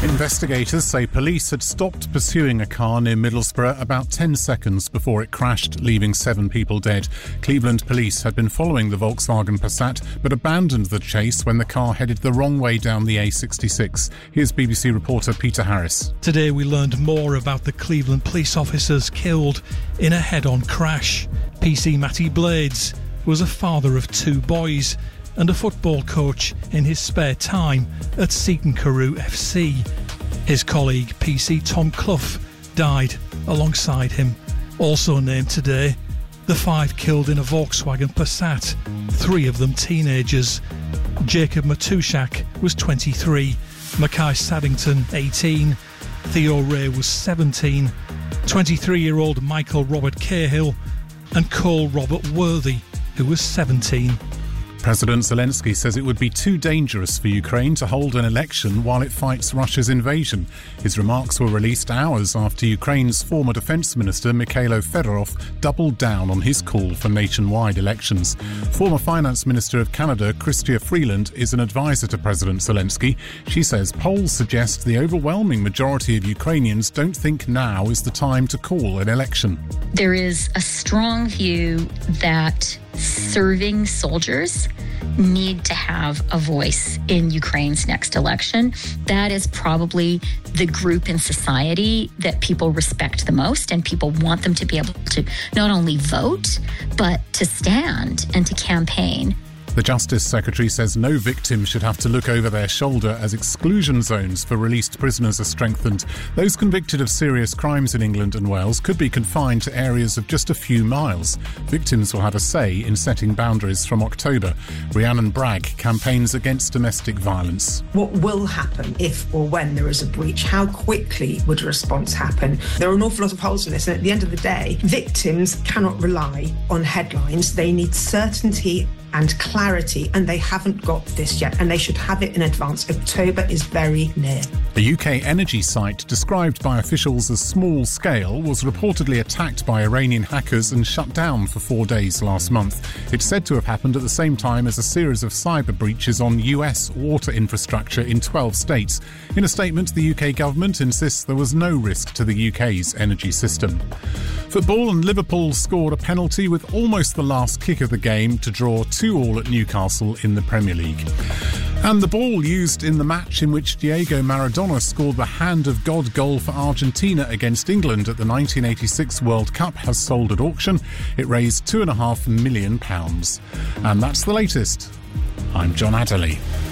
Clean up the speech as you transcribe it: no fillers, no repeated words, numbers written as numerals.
Investigators say police had stopped pursuing a car near Middlesbrough about 10 seconds before it crashed, leaving 7 people dead. Cleveland police had been following the Volkswagen Passat but abandoned the chase when the car headed the wrong way down the A66. Here's BBC reporter Peter Harris. Today we learned more about the Cleveland police officers killed in a head-on crash. PC Matty Blades was a father of 2 boys and a football coach in his spare time at Seaton Carew FC. His colleague PC Tom Clough died alongside him. Also named today, the 5 killed in a Volkswagen Passat, 3 of them teenagers. Jacob Matuszak was 23, Mackay Saddington 18, Theo Ray was 17, 23-year-old Michael Robert Cahill and Cole Robert Worthy, who was 17. President Zelensky says it would be too dangerous for Ukraine to hold an election while it fights Russia's invasion. His remarks were released hours after Ukraine's former defence minister Mikhailo Fedorov doubled down on his call for nationwide elections. Former Finance Minister of Canada Chrystia Freeland is an advisor to President Zelensky. She says polls suggest the overwhelming majority of Ukrainians don't think now is the time to call an election. There is a strong view that serving soldiers need to have a voice in Ukraine's next election. That is probably the group in society that people respect the most, and people want them to be able to not only vote, but to stand and to campaign. The Justice Secretary says no victim should have to look over their shoulder as exclusion zones for released prisoners are strengthened. Those convicted of serious crimes in England and Wales could be confined to areas of just a few miles. Victims will have a say in setting boundaries from October. Rhiannon Bragg campaigns against domestic violence. What will happen if or when there is a breach? How quickly would a response happen? There are an awful lot of holes in this, and at the end of the day, victims cannot rely on headlines. They need certainty and clarity, and they haven't got this yet, and they should have it in advance. October is very near. A UK energy site described by officials as small-scale was reportedly attacked by Iranian hackers and shut down for 4 days last month. It's said to have happened at the same time as a series of cyber breaches on US water infrastructure in 12 states. In a statement, the UK government insists there was no risk to the UK's energy system. Football, and Liverpool scored a penalty with almost the last kick of the game to draw 2-2 at Newcastle in the Premier League. And the ball used in the match in which Diego Maradona scored the Hand of God goal for Argentina against England at the 1986 World Cup has sold at auction. It raised £2.5 million. And that's the latest. I'm John Adderley.